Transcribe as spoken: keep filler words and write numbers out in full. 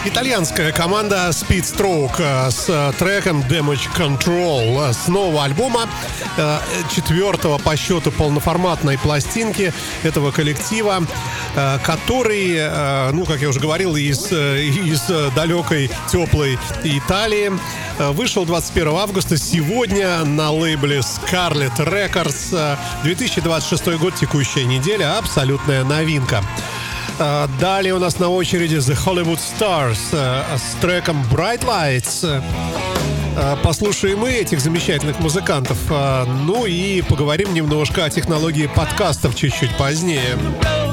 Итальянская команда Speedstroke с треком Damage Control с нового альбома, четвертого по счету полноформатной пластинки этого коллектива, который, ну, как я уже говорил, из, из далекой теплой Италии. Вышел двадцать первого августа сегодня на лейбле Scarlet Records. две тысячи двадцать шестой год, текущая неделя, абсолютная новинка. Далее у нас на очереди The Hollywood Stars с треком Bright Lights. Послушаем мы этих замечательных музыкантов. Ну и поговорим немножко о технологии подкастов чуть-чуть позднее.